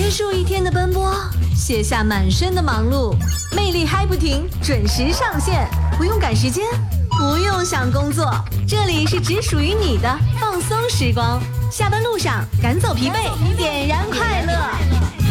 结束一天的奔波，卸下满身的忙碌，魅力嗨不停，准时上线，不用赶时间，不用想工作，这里是只属于你的放松时光。下班路上赶走疲惫，点燃快乐。